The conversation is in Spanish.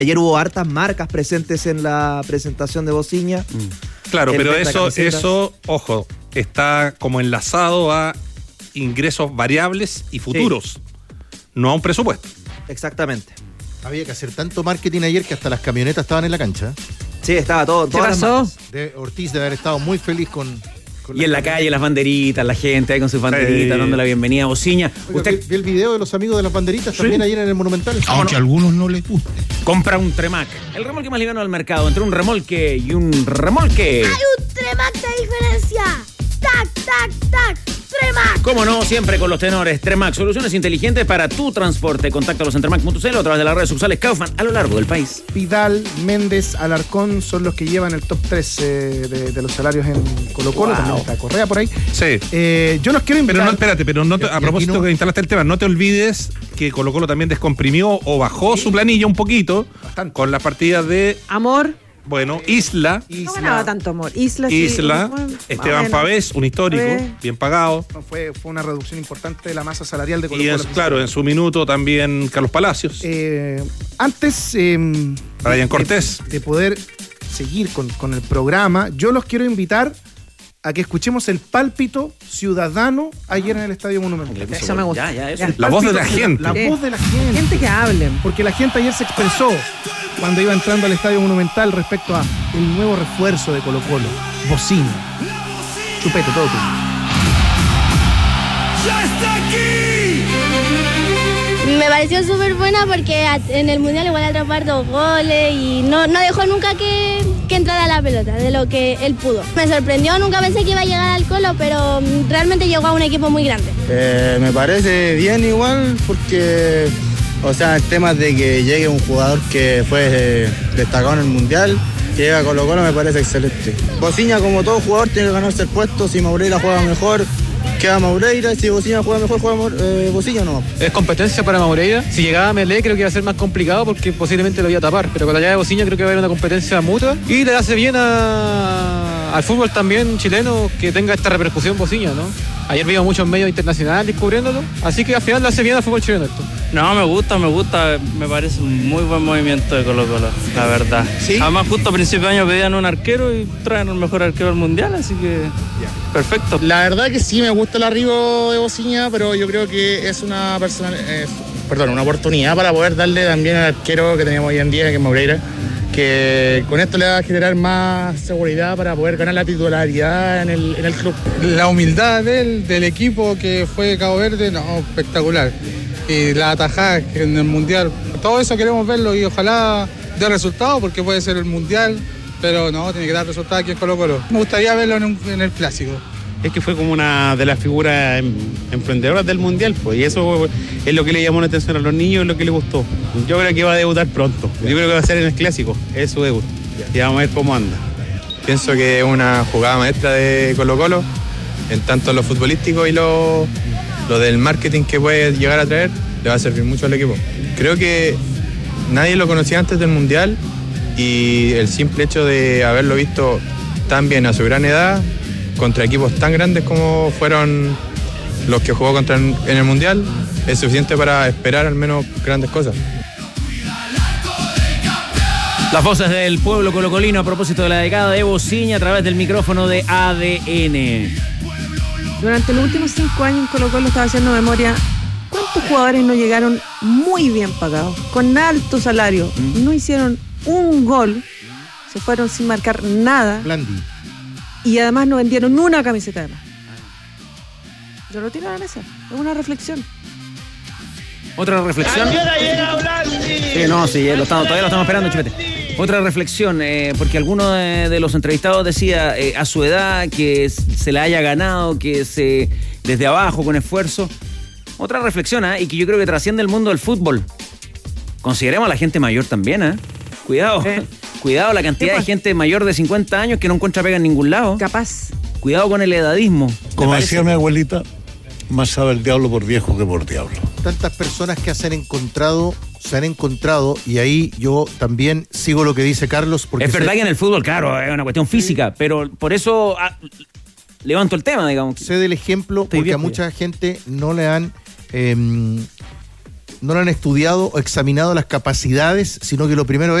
Ayer hubo hartas marcas presentes en la presentación de Bociña. Claro, pero eso, ojo, está como enlazado a ingresos variables y futuros, no a un presupuesto. Exactamente. Había que hacer tanto marketing ayer que hasta las camionetas estaban en la cancha. Sí, estaba todo. ¿Qué pasó? Ortiz debe haber estado muy feliz con y en la calle las banderitas, la gente ahí con sus banderitas dando la bienvenida a Bociña. ¿Usted vi el video de los amigos de las banderitas también ayer en el Monumental? Aunque a algunos no les guste. Compra un Tremac, el remolque más liviano del mercado. Entre un remolque y un remolque. ¡Hay un Tremac de diferencia! ¡Tac, tac, tac! ¡Tremac! Cómo no, siempre con los tenores. Tremac, soluciones inteligentes para tu transporte. Contáctalos en tremac.cl o a través de las redes sociales Kaufman a lo largo del país. Vidal, Méndez, Alarcón son los que llevan el top 3 de los salarios en Colo-Colo. También está Correa por ahí. Sí. Yo los quiero invitar. Pero no, a propósito que instalaste el tema, no te olvides que Colo-Colo también descomprimió o bajó su planilla un poquito con las partidas de Amor. Bueno, Isla. No ganaba tanto Amor. Isla, bueno, Esteban Pavés, un histórico, bien pagado. Fue una reducción importante de la masa salarial de Colo-Colo. Y claro, en su minuto también Carlos Palacios. Antes Brian Cortés. De poder seguir con el programa, yo los quiero invitar a que escuchemos el pálpito ciudadano ayer en el Estadio Monumental. Eso me gusta. La voz de la gente. La voz de la gente. Gente que hablen. Porque la gente ayer se expresó cuando iba entrando al Estadio Monumental respecto a el nuevo refuerzo de Colo-Colo, Bociña. Chupete, todo tú. ¡Ya está aquí! Me pareció súper buena porque en el Mundial igual atrapar 2 goles y no dejó nunca que entrara la pelota, de lo que él pudo. Me sorprendió, nunca pensé que iba a llegar al Colo, pero realmente llegó a un equipo muy grande. Me parece bien igual porque, o sea, el tema de que llegue un jugador que fue destacado en el Mundial, que llega a Colo-Colo, me parece excelente. Bociña, como todo jugador, tiene que ganarse el puesto. Si Moreira juega mejor, queda Moreira. Si Bociña juega mejor, juega Bociña no. Es competencia para Moreira. Si llegaba a Melé, creo que iba a ser más complicado porque posiblemente lo iba a tapar. Pero con la llegada de Bociña creo que va a haber una competencia mutua. Y le hace bien al fútbol también chileno que tenga esta repercusión Bociña, ¿no? Ayer vimos muchos medios internacionales cubriéndolo. Así que al final le hace bien al fútbol chileno esto. No, me gusta. Me parece un muy buen movimiento de Colo-Colo, la verdad. ¿Sí? Además, justo a principio de año pedían un arquero y traen el mejor arquero del mundial, así que perfecto. La verdad que sí me gusta el arribo de Bociña, pero yo creo que es una oportunidad para poder darle también al arquero que tenemos hoy en día, que es Moreira, que con esto le va a generar más seguridad para poder ganar la titularidad en el club. La humildad del equipo que fue Cabo Verde, espectacular. Y la atajada en el Mundial, todo eso queremos verlo y ojalá dé resultado porque puede ser el Mundial, pero no, tiene que dar resultado aquí en Colo-Colo. Me gustaría verlo en el Clásico. Es que fue como una de las figuras emprendedoras del Mundial, pues, y eso es lo que le llamó la atención a los niños, es lo que les gustó. Yo creo que va a debutar pronto, yo creo que va a ser en el Clásico, es su debut, y vamos a ver cómo anda. Pienso que es una jugada maestra de Colo-Colo, en tanto lo futbolístico y lo del marketing que puede llegar a traer, le va a servir mucho al equipo. Creo que nadie lo conocía antes del Mundial y el simple hecho de haberlo visto tan bien a su gran edad, contra equipos tan grandes como fueron los que jugó en el Mundial, es suficiente para esperar al menos grandes cosas. Las voces del pueblo colocolino a propósito de la década de Bociña a través del micrófono de ADN. Durante los últimos 5 años en Colo-Colo, estaba haciendo memoria, ¿cuántos jugadores no llegaron muy bien pagados, con alto salario, no hicieron un gol, se fueron sin marcar nada? Blandi. Y además no vendieron una camiseta de más. Yo lo tiro a la mesa, es una reflexión. ¿Otra reflexión? Sí, todavía lo estamos esperando, Chupete. Otra reflexión, porque alguno de los entrevistados decía a su edad que se la haya ganado, que desde abajo, con esfuerzo. Otra reflexión, y que yo creo que trasciende el mundo del fútbol. Consideremos a la gente mayor también, Cuidado. Cuidado la cantidad de gente mayor de 50 años que no encuentra pega en ningún lado. Capaz. Cuidado con el edadismo. Como decía mi abuelita, más sabe el diablo por viejo que por diablo. Tantas personas que se han encontrado, y ahí yo también sigo lo que dice Carlos. Porque es verdad que en el fútbol, claro, es una cuestión física, pero por eso levanto el tema, digamos. Sé del ejemplo porque a mucha gente no le han no le han estudiado o examinado las capacidades, sino que lo primero